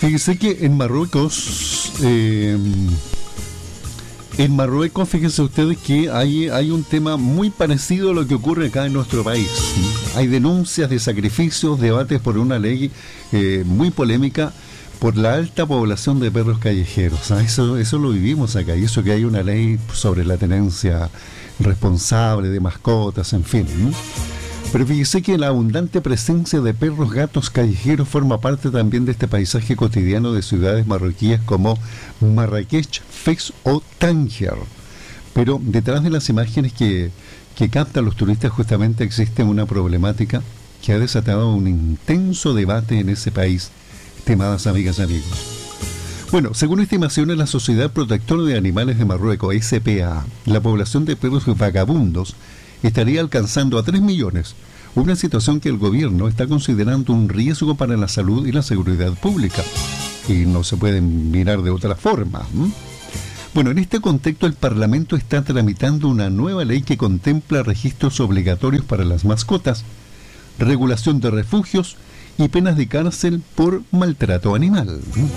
Fíjese que en Marruecos, fíjense ustedes que hay un tema muy parecido a lo que ocurre acá en nuestro país. Hay denuncias de sacrificios, debates por una ley muy polémica por la alta población de perros callejeros. Eso lo vivimos acá, y eso que hay una ley sobre la tenencia responsable de mascotas, en fin. Pero fíjese que la abundante presencia de perros gatos callejeros forma parte también de este paisaje cotidiano de ciudades marroquíes como Marrakech, Fez o Tánger. Pero detrás de las imágenes que captan los turistas justamente existe una problemática que ha desatado un intenso debate en ese país, estimadas amigas y amigos. Bueno, según estimaciones de la Sociedad Protectora de Animales de Marruecos, SPA, la población de perros vagabundos estaría alcanzando a 3 millones, una situación que el gobierno está considerando un riesgo para la salud y la seguridad pública, y no se puede mirar de otra forma. Bueno, en este contexto el Parlamento está tramitando una nueva ley que contempla registros obligatorios para las mascotas, regulación de refugios y penas de cárcel por maltrato animal.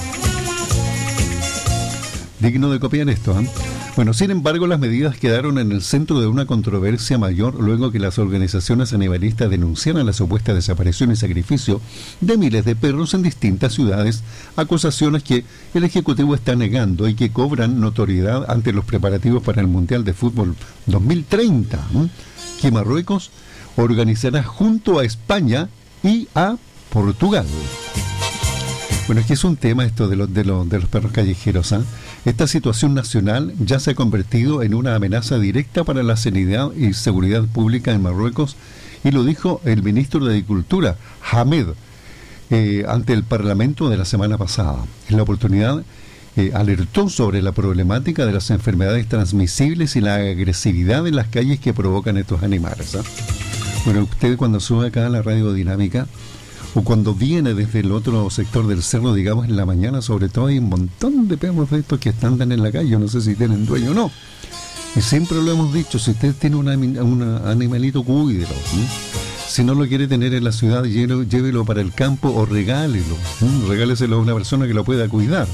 Digno de copiar esto, ¿eh? Bueno, sin embargo, las medidas quedaron en el centro de una controversia mayor luego que las organizaciones animalistas denunciaran la supuesta desaparición y sacrificio de miles de perros en distintas ciudades, acusaciones que el Ejecutivo está negando y que cobran notoriedad ante los preparativos para el Mundial de Fútbol 2030, que Marruecos organizará junto a España y a Portugal. Bueno, es que es un tema esto de los perros callejeros, ¿eh? Esta situación nacional ya se ha convertido en una amenaza directa para la sanidad y seguridad pública en Marruecos, y lo dijo el ministro de Agricultura, Hamed, ante el Parlamento de la semana pasada. En la oportunidad alertó sobre la problemática de las enfermedades transmisibles y la agresividad en las calles que provocan estos animales, ¿eh? Bueno, usted cuando sube acá a la radio dinámica, o cuando viene desde el otro sector del cerro, digamos en la mañana, sobre todo hay un montón de perros de estos que andan en la calle, yo no sé si tienen dueño o no. Y siempre lo hemos dicho, si usted tiene un animalito, cuídelo. Si no lo quiere tener en la ciudad, llévelo para el campo o regálelo. Regáleselo a una persona que lo pueda cuidar.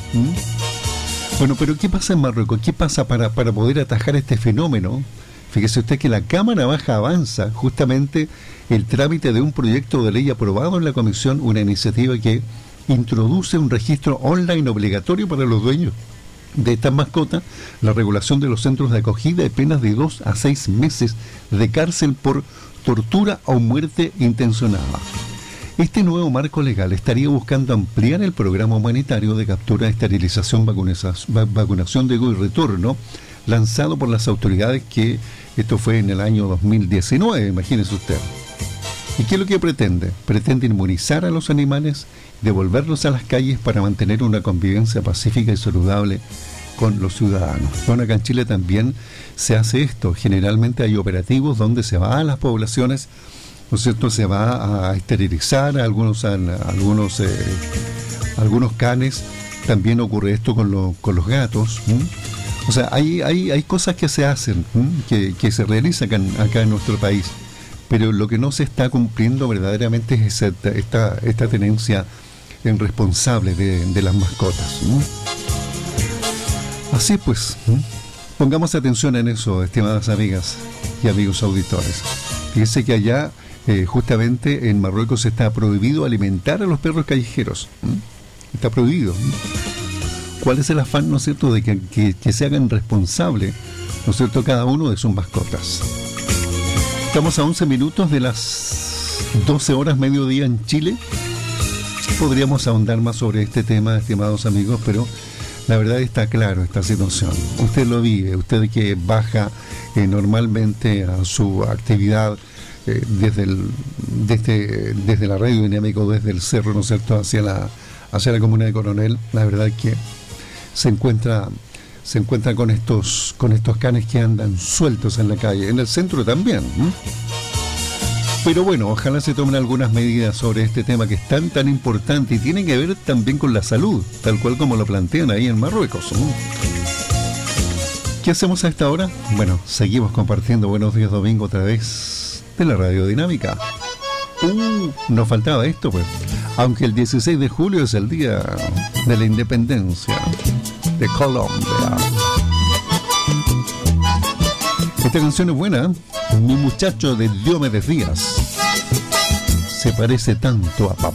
Bueno, pero ¿qué pasa en Marruecos? ¿Qué pasa para poder atajar este fenómeno? Fíjese usted que la Cámara Baja avanza justamente el trámite de un proyecto de ley aprobado en la Comisión, una iniciativa que introduce un registro online obligatorio para los dueños de estas mascotas, la regulación de los centros de acogida y penas de 2 a 6 meses de cárcel por tortura o muerte intencionada. Este nuevo marco legal estaría buscando ampliar el programa humanitario de captura, esterilización, vacunación de y retorno, lanzado por las autoridades, que esto fue en el año 2019, imagínese usted. ¿Y qué es lo que pretende? Pretende inmunizar a los animales, devolverlos a las calles para mantener una convivencia pacífica y saludable con los ciudadanos. Bueno, acá en Chile también se hace esto. Generalmente hay operativos donde se va a las poblaciones, ¿no es cierto? Se va a esterilizar a algunos canes. También ocurre esto con los gatos. O sea, hay cosas que se hacen, que se realizan acá en nuestro país, pero lo que no se está cumpliendo verdaderamente es esta tenencia responsable de las mascotas. Así pues, pongamos atención en eso, estimadas amigas y amigos auditores. Fíjense que allá, justamente en Marruecos, está prohibido alimentar a los perros callejeros. Está prohibido. ¿Cuál es el afán, no es cierto, de que se hagan responsables, no es cierto, cada uno de sus mascotas? Estamos a 11 minutos de las 12 horas mediodía en Chile. Podríamos ahondar más sobre este tema, estimados amigos, pero la verdad está claro esta situación. Usted lo vive, usted que baja normalmente a su actividad desde la radio dinámica, desde el cerro, ¿no es cierto?, hacia la comuna de Coronel. La verdad es que se encuentra con estos canes que andan sueltos en la calle, en el centro también. Pero bueno, ojalá se tomen algunas medidas sobre este tema que es tan importante y tiene que ver también con la salud, tal cual como lo plantean ahí en Marruecos. ¿Qué hacemos a esta hora? Bueno, seguimos compartiendo Buenos Días Domingo a través de la Radio Dinámica. Nos faltaba esto, pues. Aunque el 16 de julio es el día de la independencia de Colombia. Esta canción es buena, ¿eh? Mi muchacho de Diomedes Díaz se parece tanto a papá.